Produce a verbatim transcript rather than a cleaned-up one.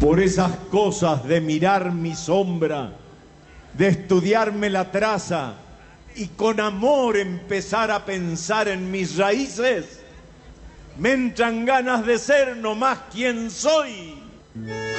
Por esas cosas de mirar mi sombra, de estudiarme la traza y con amor empezar a pensar en mis raíces, me entran ganas de ser nomás quien soy.